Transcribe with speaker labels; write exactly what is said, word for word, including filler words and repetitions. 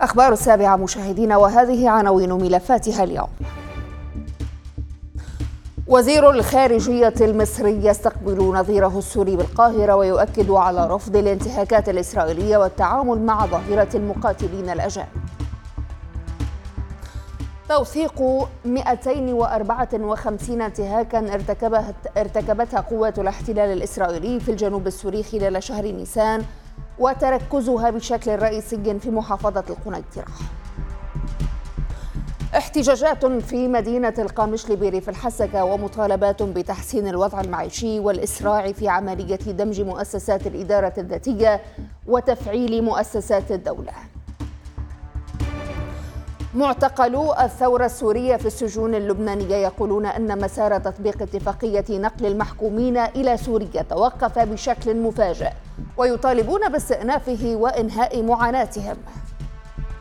Speaker 1: أخبار السابعة مشاهدين، وهذه عناوين ملفاتها اليوم. وزير الخارجية المصري يستقبل نظيره السوري بالقاهرة ويؤكد على رفض الانتهاكات الإسرائيلية والتعامل مع ظاهرة المقاتلين الأجانب. توثيق مئتين وأربعة وخمسين انتهاكا ارتكبت ارتكبتها قوات الاحتلال الإسرائيلي في الجنوب السوري خلال شهر نيسان، وتركزها بشكل رئيسي في محافظة القنيطرة. احتجاجات في مدينة القامشلي بريف الحسكة ومطالبات بتحسين الوضع المعيشي والإسراع في عملية دمج مؤسسات الإدارة الذاتية وتفعيل مؤسسات الدولة. معتقلو الثورة السورية في السجون اللبنانية يقولون أن مسار تطبيق اتفاقية نقل المحكومين إلى سوريا توقف بشكل مفاجئ، ويطالبون باستئنافه وإنهاء معاناتهم.